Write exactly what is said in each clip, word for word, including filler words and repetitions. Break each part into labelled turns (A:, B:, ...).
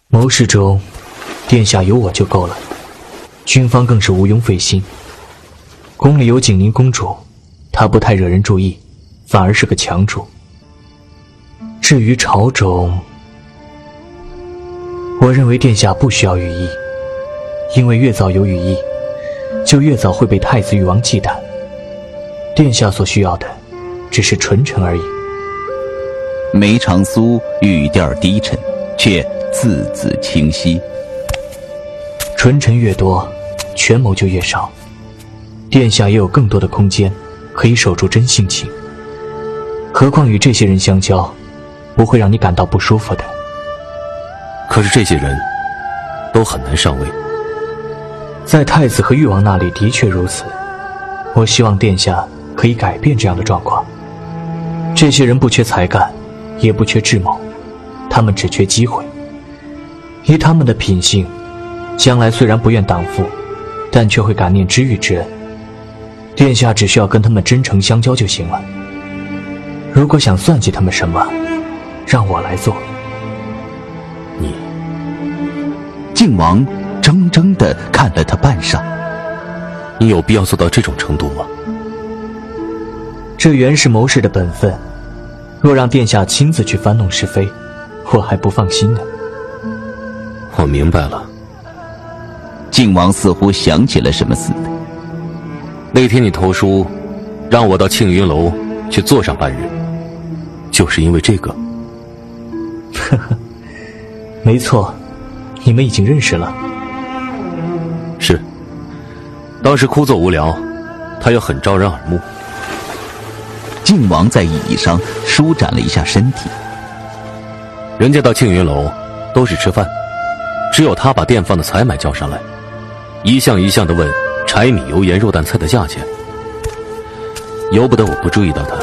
A: 谋士中，殿下有我就够了，军方更是毋庸费心。宫里有景宁公主，她不太惹人注意，反而是个强主。至于朝中，我认为殿下不需要羽翼，因为越早有羽翼，就越早会被太子誉王忌惮。殿下所需要的只是纯臣而已。
B: 梅长苏语调低沉，却字字清晰。
A: 纯臣越多，权谋就越少，殿下也有更多的空间可以守住真性情。何况与这些人相交，不会让你感到不舒服的。
C: 可是这些人都很难上位。
A: 在太子和誉王那里的确如此，我希望殿下可以改变这样的状况。这些人不缺才干，也不缺智谋，他们只缺机会。以他们的品性，将来虽然不愿党父，但却会感念知遇之恩。殿下只需要跟他们真诚相交就行了。如果想算计他们什么，让我来做。
C: 你，
B: 靖王怔怔地看了他半晌。
C: 你有必要做到这种程度吗？
A: 这原是谋士的本分，若让殿下亲自去翻弄是非，我还不放心呢。
C: 我明白了。
B: 靖王似乎想起了什么似的。
C: 那天你投书让我到庆云楼去坐上半日，就是因为这个。
A: 呵呵，没错，你们已经认识了。
C: 是，当时枯坐无聊，他又很招人耳目。
B: 靖王在椅上舒展了一下身体。
C: 人家到庆云楼都是吃饭，只有他把店方的采买叫上来，一项一项地问柴米油盐肉蛋菜的价钱，由不得我不注意到他。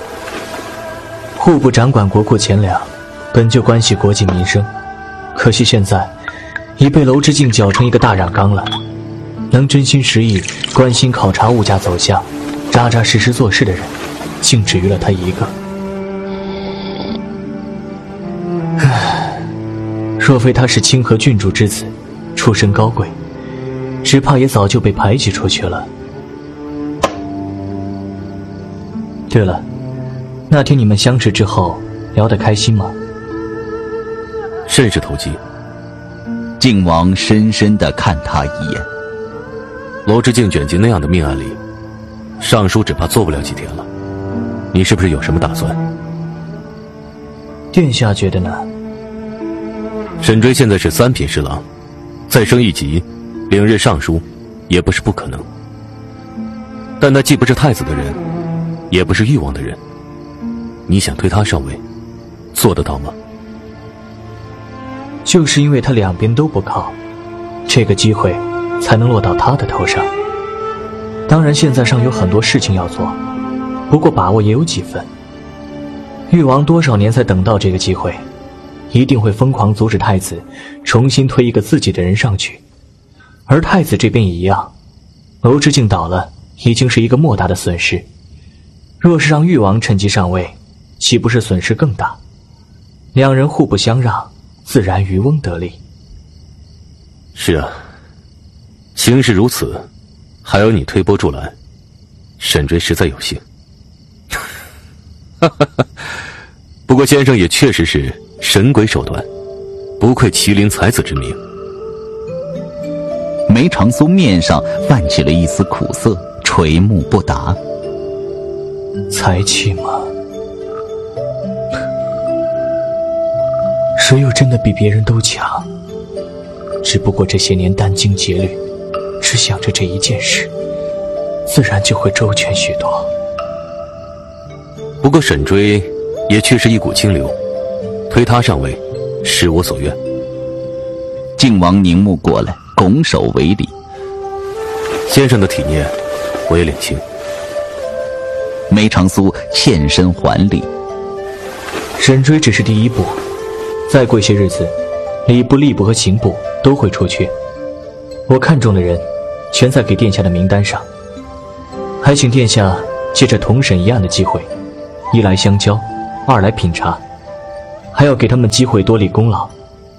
A: 户部掌管国库钱粮，本就关系国计民生，可惜现在已被娄之敬搅成一个大染缸了。能真心实意关心考察物价走向，扎扎实实做事的人，竟只余了他一个。唉，若非他是清河郡主之子，出身高贵，只怕也早就被排挤出去了。对了，那天你们相识之后聊得开心吗？
C: 甚是投机。
B: 靖王深深地看他一眼。
C: 娄之敬卷进那样的命案里，尚书只怕做不了几天了。你是不是有什么打算？
A: 殿下觉得呢？
C: 沈追现在是三品侍郎，再升一级，领任尚书，也不是不可能。但他既不是太子的人，也不是誉王的人，你想推他上位，做得到吗？
A: 就是因为他两边都不靠，这个机会才能落到他的头上。当然现在尚有很多事情要做，不过把握也有几分。誉王多少年才等到这个机会，一定会疯狂阻止太子重新推一个自己的人上去。而太子这边也一样，娄之敬倒了，已经是一个莫大的损失。若是让誉王趁机上位，岂不是损失更大？两人互不相让，自然渔翁得利。
C: 是啊，形势如此，还有你推波助澜，沈追实在有幸。不过先生也确实是神鬼手段，不愧麒麟才子之名。
B: 梅长苏面上泛起了一丝苦涩，垂目不答。
A: 才气吗？谁又真的比别人都强？只不过这些年殚精竭虑，只想着这一件事，自然就会周全许多。
C: 不过沈追也确实一股清流，推他上位，是我所愿。
B: 靖王凝目过来，拱手为礼。
C: 先生的体面，我也领情。
B: 梅长苏欠身还礼。
A: 沈追只是第一步，再过些日子，礼部、吏部和刑部都会出缺。我看中的人，全在给殿下的名单上。还请殿下借着同审一案的机会，一来相交，二来品察，还要给他们机会多立功劳，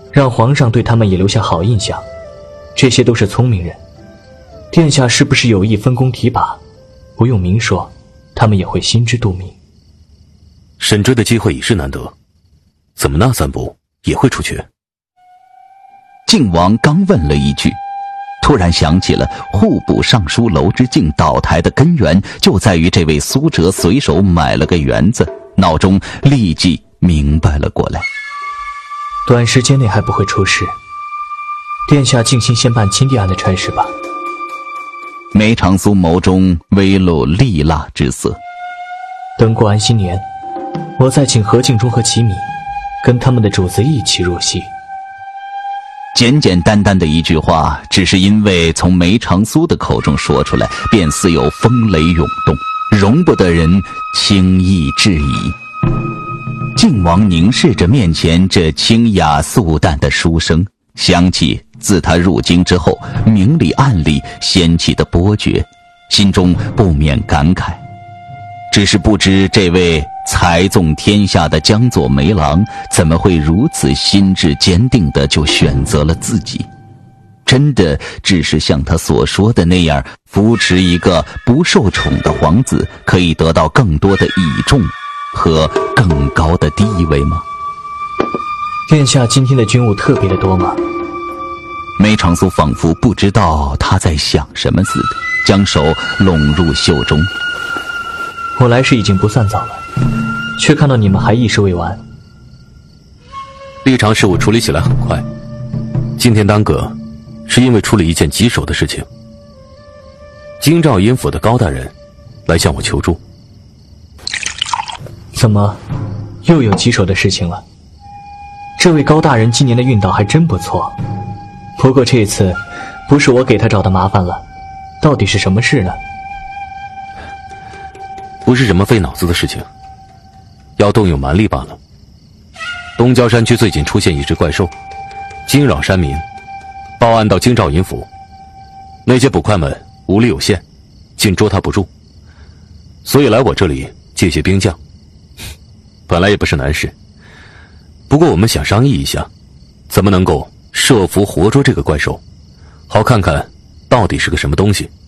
A: 让皇上对他们也留下好印象。这些都是聪明人，殿下是不是有意分工提拔？不用明说，他们也会心知肚明。
C: 沈追的机会已是难得，怎么那三步也会出去？
B: 靖王刚问了一句，突然想起了户部尚书娄之敬倒台的根源就在于这位苏辙随手买了个园子，脑中立即明白了过来。
A: 短时间内还不会出事，殿下静心先办亲帝案的差事吧。
B: 梅长苏眸中微露厉辣之色。
A: 等过完新年，我再请何敬忠和齐米跟他们的主子一起入戏。
B: 简简单单的一句话，只是因为从梅长苏的口中说出来，便似有风雷涌动，容不得人轻易质疑。靖王凝视着面前这清雅素淡的书生，想起自他入京之后明里暗里掀起的波谲，心中不免感慨。只是不知这位才纵天下的江左梅郎怎么会如此心智坚定地就选择了自己？真的只是像他所说的那样，扶持一个不受宠的皇子，可以得到更多的倚重和更高的地位吗？
A: 殿下今天的军务特别的多吗？
B: 梅长苏仿佛不知道他在想什么似的，将手拢入袖中。
A: 我来时已经不算早了，却看到你们还一事未完。
C: 历朝事务处理起来很快，今天耽搁是因为处理一件棘手的事情。京兆尹府的高大人来向我求助。
A: 怎么又有棘手的事情了？这位高大人今年的运道还真不错，不过这次不是我给他找的麻烦了，到底是什么事呢？
C: 不是什么费脑子的事情，要动用蛮力罢了。东郊山区最近出现一只怪兽，惊扰山民，报案到京兆尹府，那些捕快们武力有限，竟捉他不住，所以来我这里借些兵将。本来也不是难事，不过我们想商议一下，怎么能够设伏活捉这个怪兽，好看看到底是个什么东西。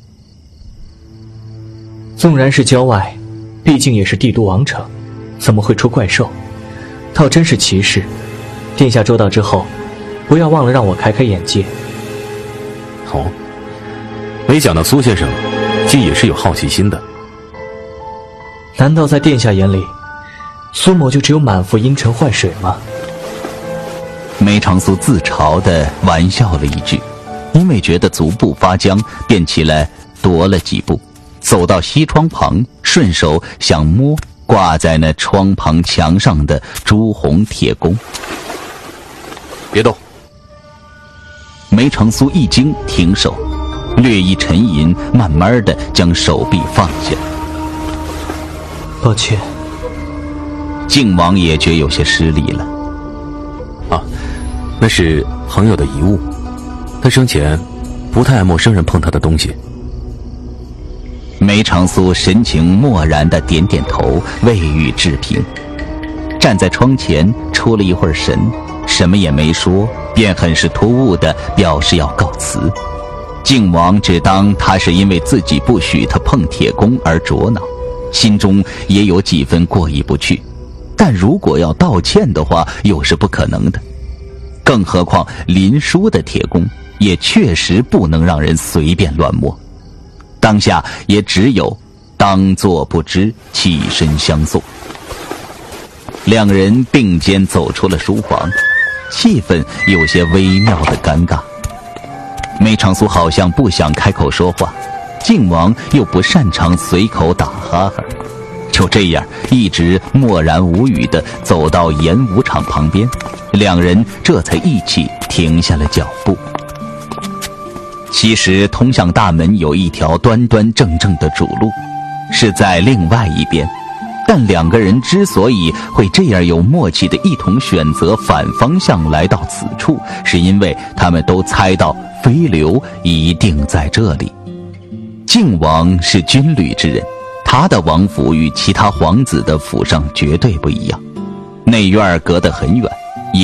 A: 纵然是郊外，毕竟也是帝都王城，怎么会出怪兽？倒真是奇事。殿下周到之后，不要忘了让我开开眼界。
C: 哦，没想到苏先生竟也是有好奇心的。
A: 难道在殿下眼里，苏某就只有满腹阴沉坏水吗？
B: 梅长苏自嘲地玩笑了一句，因为觉得足部发僵，便起来踱了几步，走到西窗旁，顺手想摸挂在那窗旁墙上的朱红铁弓。
C: 别动！
B: 梅长苏一惊，停手，略一沉吟，慢慢地将手臂放下。
A: 抱歉。
B: 靖王也觉有些失礼了。
C: 啊，那是朋友的遗物，他生前不太爱陌生人碰他的东西。
B: 梅长苏神情漠然地点点头，未予置评。站在窗前出了一会儿神，什么也没说，便很是突兀地表示要告辞。靖王只当他是因为自己不许他碰铁弓而着恼，心中也有几分过意不去，但如果要道歉的话，又是不可能的。更何况林殊的铁弓也确实不能让人随便乱摸。当下也只有当作不知，起身相送。两人并肩走出了书房，气氛有些微妙的尴尬。梅长苏好像不想开口说话，靖王又不擅长随口打哈哈，就这样一直默然无语地走到演武场旁边，两人这才一起停下了脚步。其实通向大门有一条端端正正的主路，是在另外一边，但两个人之所以会这样有默契地一同选择反方向来到此处，是因为他们都猜到飞流一定在这里。靖王是军旅之人，他的王府与其他皇子的府上绝对不一样，内院隔得很远，